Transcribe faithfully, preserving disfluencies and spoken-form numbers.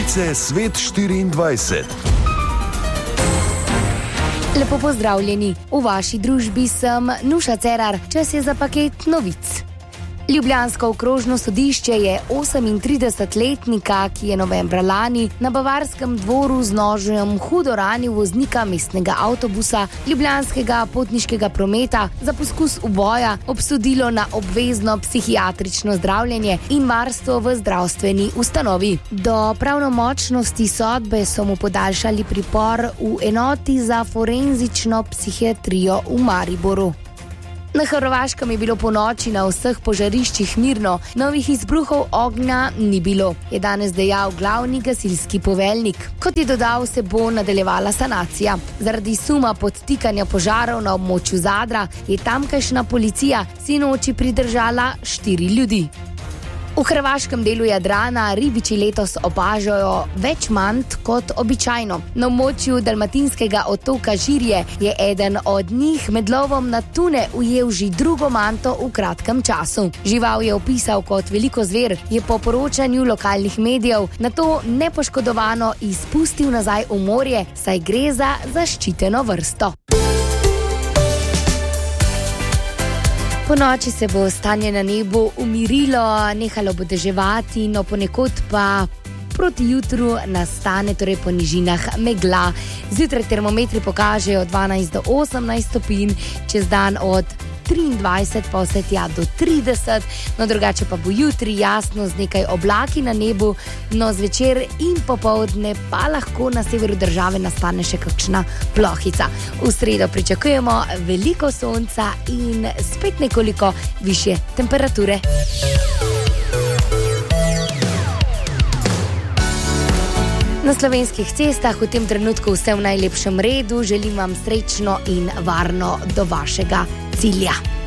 Novice Svet štiriindvajset. Lepo pozdravljeni, v vaši družbi sem Nuša Cerar, čas je za paket novic. Ljubljansko okrožno sodišče je osemintridesetletnika, ki je novembra lani na Bavarskem dvoru z nožem hudo ranil voznika mestnega avtobusa Ljubljanskega potniškega prometa za poskus uboja obsodilo na obvezno psihiatrično zdravljenje in varstvo v zdravstveni ustanovi. Do pravnomočnosti sodbe so mu podaljšali pripor v enoti za forenzično psihiatrijo v Mariboru. Na Hrvaškem je bilo po noči na vseh požariščih mirno, novih izbruhov ognja ni bilo, je danes dejal glavni gasilski poveljnik. Kot je dodal, se bo nadaljevala sanacija. Zaradi suma podtikanja požarov na območju Zadra je tamkajšnja policija sinoči pridržala štiri ljudi. V hrvaškem delu Jadrana ribiči letos opažajo več mant kot običajno. Na območju dalmatinskega otoka Žirje je eden od njih med lovom na tune ujel že drugo manto v kratkem času. Žival je opisal kot veliko zver, je po poročanju lokalnih medijev nato nepoškodovano izpustil nazaj v morje, saj gre za zaščiteno vrsto. Po noči se bo stanje na nebu umirilo, nehalo bo deževati, no ponekod pa proti jutru nastane, torej po nižinah, megla. Zjutraj termometri pokažejo dvanajst do osemnajst stopinj, čez dan od triindvajset pa vse tja do trideset, no drugače pa bo jutri jasno z nekaj oblaki na nebu, no zvečer in popoldne pa lahko na severu države nastane še kakšna plohica. V sredo pričakujemo veliko sonca in spet nekoliko višje temperature. Na slovenskih cestah v tem trenutku vse v najlepšem redu, želim vam srečno in varno do vašega cilja.